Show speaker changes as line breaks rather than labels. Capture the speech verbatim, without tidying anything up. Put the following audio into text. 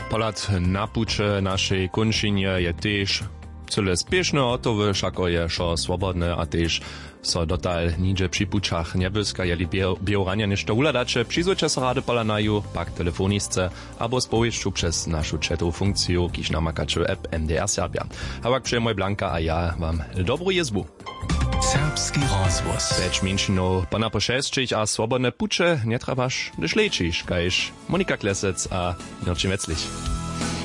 Polat napuče našej končinje je tež cyle spiešne hotowe, šako je šo swobodne a tež so dotal nidže pri pučach nebylska jeli biorania ništo uladače, přizujče se rade polanaju, pak telefonisce, abo spowieszczu przez našu chatową funkciju, kiż namakaču app M D R Serbia. Hawak przejmoj Blanka a ja wam dobrú jezbu.
Serbski rozwóz.
Becz minšino, pana pošesčić a swobodne puče, nie trebaš, gdyż lečiš, kajž Monika Klesec a Mirči Metzlich.